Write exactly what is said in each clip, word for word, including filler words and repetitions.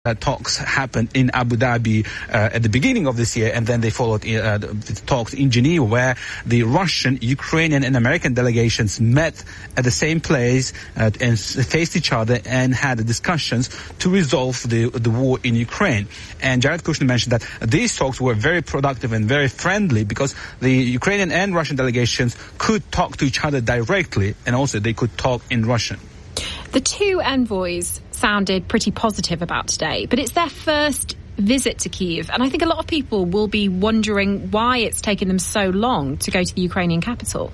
Uh, talks happened in Abu Dhabi uh, at the beginning of this year, and then they followed uh, the, the talks in Geneva, where the Russian, Ukrainian, and American delegations met at the same place uh, and faced each other and had discussions to resolve the the war in Ukraine. And Jared Kushner mentioned that these talks were very productive and very friendly because the Ukrainian and Russian delegations could talk to each other directly, and also they could talk in Russian. The two envoys sounded pretty positive about today, but it's their first visit to Kyiv, and I think a lot of people will be wondering why it's taken them so long to go to the Ukrainian capital.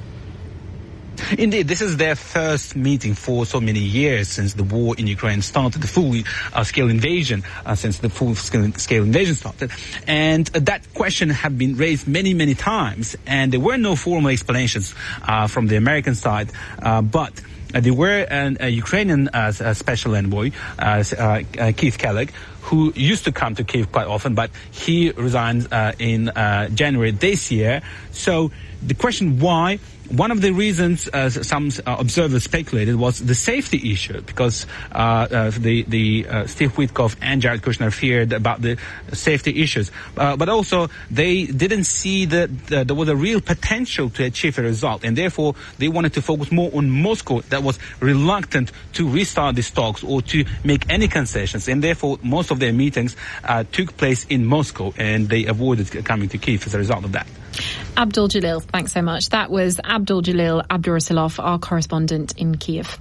Indeed, this is their first meeting for so many years since the war in Ukraine started, the full-scale uh, invasion, uh, since the full-scale invasion started. And uh, that question had been raised many, many times, and there were no formal explanations uh, from the American side, uh, but Uh, there were an, a Ukrainian uh, a special envoy, uh, uh, Keith Kellogg, who used to come to Kyiv quite often, but he resigned uh, in uh, January this year. So the question why, one of the reasons uh, some uh, observers speculated was the safety issue, because uh, uh, the, the uh, Steve Witkoff and Jared Kushner feared about the safety issues. Uh, but also they didn't see that uh, there was a real potential to achieve a result, and therefore they wanted to focus more on Moscow, that was reluctant to restart these talks or to make any concessions, and therefore most of their meetings uh, took place in Moscow, and they avoided coming to Kyiv as a result of that. Abdul Jalil, thanks so much. That was Abdul Jalil Abdurasulov, our correspondent in Kyiv.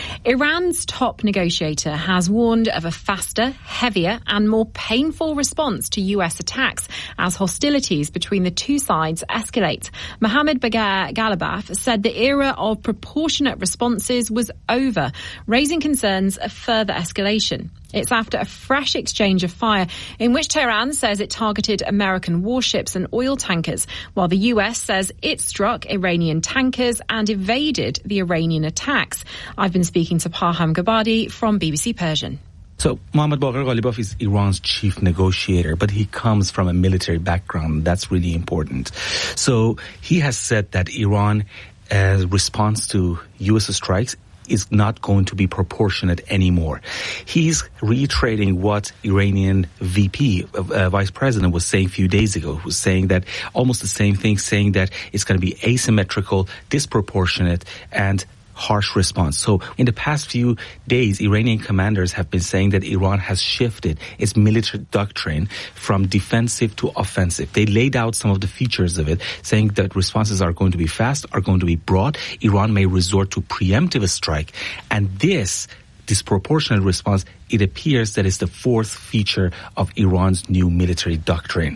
Iran's top negotiator has warned of a faster, heavier and more painful response to U S attacks as hostilities between the two sides escalate. Mohammad Bagher Ghalibaf said the era of proportionate responses was over, raising concerns of further escalation. It's after a fresh exchange of fire in which Tehran says it targeted American warships and oil tankers, while the U S says it struck Iranian tankers and evaded the Iranian attacks. I've been speaking to Parham Gabadi from B B C Persian. So, Mohammad Bagher Ghalibaf is Iran's chief negotiator, but he comes from a military background. That's really important. So, he has said that Iran's uh, response to U S strikes is not going to be proportionate anymore. He's reiterating what Iranian V P, uh, Vice President, was saying a few days ago, who was saying that almost the same thing, saying that it's going to be asymmetrical, disproportionate, and harsh response. So in the past few days, Iranian commanders have been saying that Iran has shifted its military doctrine from defensive to offensive. They laid out some of the features of it, saying that responses are going to be fast, are going to be broad. Iran may resort to preemptive strike. And this disproportionate response, it appears that is the fourth feature of Iran's new military doctrine.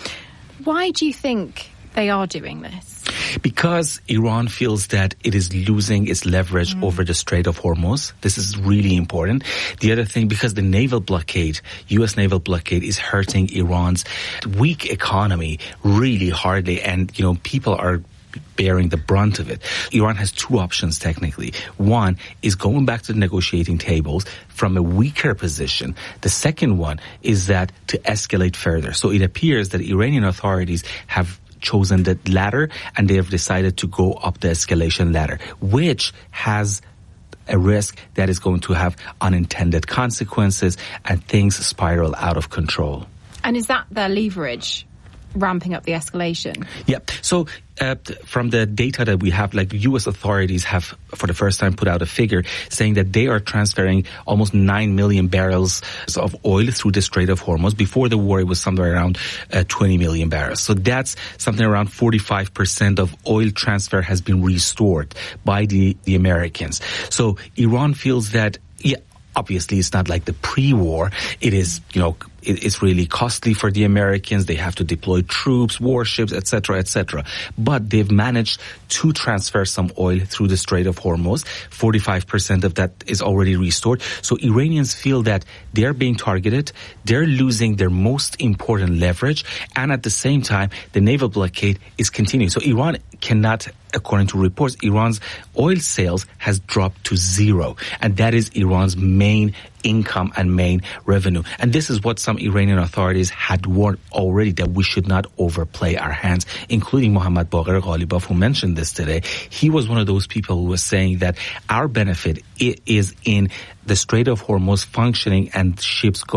Why do you think they are doing this? Because Iran feels that it is losing its leverage mm. over the Strait of Hormuz. This is really important. The other thing, because the naval blockade, U S naval blockade, is hurting Iran's weak economy really hardly, and, you know, people are bearing the brunt of it. Iran has two options, technically. One is going back to the negotiating tables from a weaker position. The second one is that to escalate further. So it appears that Iranian authorities have chosen the latter, and they have decided to go up the escalation ladder, which has a risk that is going to have unintended consequences and things spiral out of control. And is that their leverage, ramping up the escalation? Yeah. So uh, from the data that we have, like U S authorities have for the first time put out a figure saying that they are transferring almost nine million barrels of oil through the Strait of Hormuz. Before the war, it was somewhere around uh, twenty million barrels. So that's something around forty-five percent of oil transfer has been restored by the, the Americans. So Iran feels that, yeah, obviously it's not like the pre-war. It is, you know, it's really costly for the Americans. They have to deploy troops, warships, et cetera, et cetera. But they've managed to transfer some oil through the Strait of Hormuz. forty-five percent of that is already restored. So Iranians feel that they're being targeted. They're losing their most important leverage. And at the same time, the naval blockade is continuing. So Iran cannot, according to reports, Iran's oil sales has dropped to zero. And that is Iran's main income and main revenue. And this is what some Iranian authorities had warned already, that we should not overplay our hands, including Mohammad Baqir Ghalibaf, who mentioned this today. He was one of those people who was saying that our benefit is in the Strait of Hormuz functioning and ships going